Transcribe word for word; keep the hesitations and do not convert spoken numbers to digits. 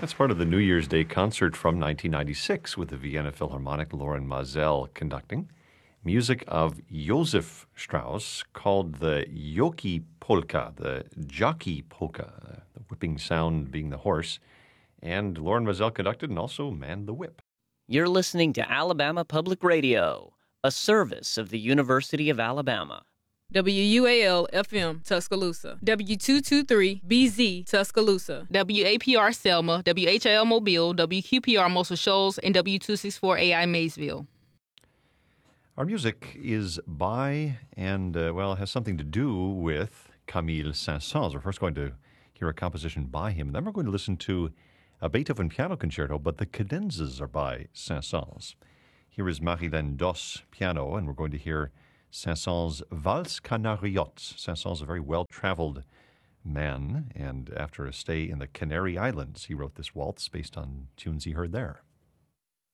That's part of the New Year's Day concert from nineteen ninety-six with the Vienna Philharmonic, Loren Maazel conducting. Music of Josef Strauss called the Jockey Polka, the jockey polka, the whipping sound being the horse. And Loren Maazel conducted and also manned the whip. You're listening to Alabama Public Radio, a service of the University of Alabama. W U A L F M Tuscaloosa, W two twenty-three B Z Tuscaloosa, W A P R Selma, W H I L Mobile, W Q P R Muscle Shoals, and W two sixty-four A I Maysville. Our music is by and, uh, well, has something to do with Camille Saint-Saëns. We're first going to hear a composition by him, and then we're going to listen to a Beethoven piano concerto, but the cadenzas are by Saint-Saëns. Here is Marilène Dos piano, and we're going to hear Saint-Saëns' Valse Canariote. Saint-Saëns, a very well-traveled man, and after a stay in the Canary Islands, he wrote this waltz based on tunes he heard there.